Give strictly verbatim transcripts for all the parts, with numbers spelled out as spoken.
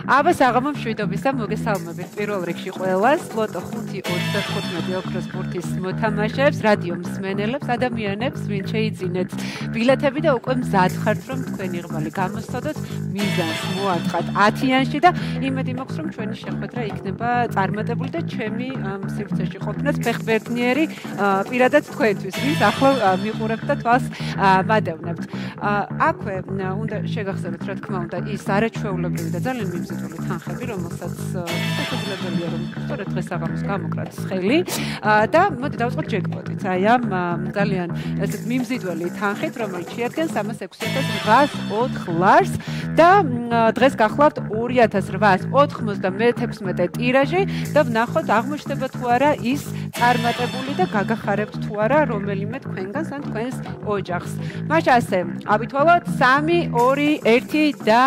აბა საღამო მშვიდობის და მოგესალმებით პირველ რიგში ყველას ლოტო ხუთი ოცდათხუთმეტი ოქროს ბურთის მოთამაშეებს, რადიო მსმენელებს, ადამიანებს, ვინ შეიძინეთ ბილეთები და უკვე მზად ხართ, რომ თქვენი ღმალი გამოსცადოთ, მიზანს მოარტყათ ათიანში და იმედი მაქვს, რომ ჩვენი შეხვედრა იქნება წარმატებული და ჩემი სივრცეში ყოფნაც ფეხბურთნიერი პირადად თქვენთვის, ვინც ახლა მიყურებთ და თვალს მადევნებთ. აქვე უნდა შეგახსენოთ, რა თქმა უნდა, ის არაჩვეულებრივი და ძალიან მიმზიდველი თანხები, რომელსაც შესაძლებელია რომ სწორედ დღეს საღამოს გამოკრათ ხელი და მოდი დავწყოთ ჯეკპოტით. აი ამ ძალიან ესეთ მიმზიდველი თანხით, რომელიც შეადგენს სამას ექვსი ათას რვაას ოთხ ლარს და დღეს გახლავთ ორი ათას რვაას ოთხმოცდამეექვსმეტე ტირაჟი და ვნახოთ აღმოჩნდება თუ არა ის წარმატებული და გაგახარებთ თუ არა რომელიმე თქვენგანს ან თქვენს ოჯახს. მაშინ ასე ავითვალოთ სამი ორი ერთი და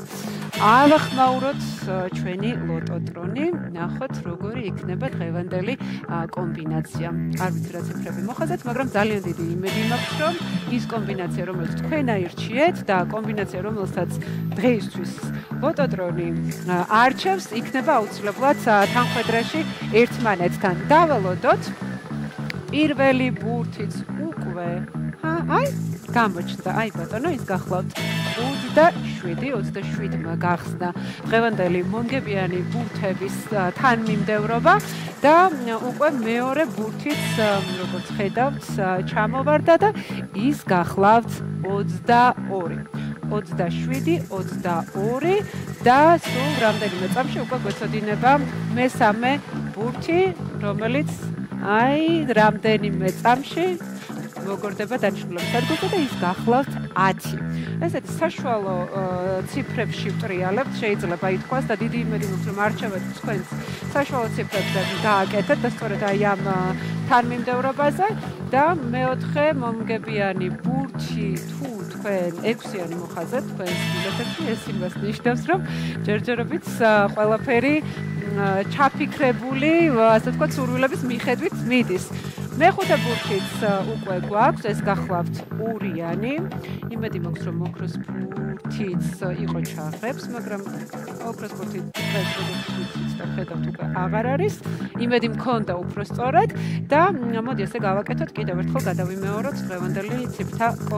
ავახმაუროთ ჩვენი ლოტოტრონი, ნახოთ როგორი იქნება დღევანდელი კომბინაცია. არ ვიცი რა ციფრები მოხაზეთ, მაგრამ ძალიან დიდი იმედი მაქვს, რომ ის კომბინაცია, რომელიც თქვენ აირჩიეთ და კომბინაცია, რომელსაც დღეისთვის ლოტოტრონი არჩევს, იქნება აუცილებლად თანხმედრაში ერთმანეთთან. დავალოდოთ. პირველი ბურთიც უკვე აი გამოჩნდა, აი ბატონო, ის გახლავთ ოცდაშვიდი ოცდაშვიდმა გახსნა დღევანდელი მომგებიანი ბურთების თანმიმდევრობა და უკვე მეორე ბურთიც როგორც ხედავთ ჩამოვარდა და ის გახლავთ ოცდაორი ოცდაშვიდი ოცდაორი და სულ რამდენიმე წამში უკვე გვეცოდინება მესამე ბურთი, რომელიც აი რამდენიმე წამში მოგორდება დანიშნულების ადგილზე და ის გახლავთ ათი. ესეთი საშუალო ციფრებში ვტრიალებთ, შეიძლება ითქვას და დიდი იმედი მაქვს, რომ არჩევთ თქვენს საშუალო ციფრებზე გააკეთეთ და სწორედ აი ამ თანმიმდევრობაზე და მეოთხე მომგებიანი ბურთი თუ თქვენ ექვსიანი მოხაზეთ თქვენს ბილეთებში, ეს იმას ნიშნავს, რომ ჯერჯერობით ყველაფერი ჩაფიქრებული, ასე ვთქვათ, სურვილების მიხედვით მიდის. მეხუთე ბურთიც უკვე გვაქვს, ეს გახლავთ ორიანი. იმედი მაქვს, რომ ოქროს ბურთიც იყო ჩახრებს, მაგრამ ოქროს ბურთი დღეს როგორც ვიცით და ხედავთ უკვე აღარ არის. იმედი მქონდა უფრო სწორად და მოდი ასე გავაკეთოთ, კიდევ ერთხელ გადავიმეოროთ დღევანდელი ციფრთა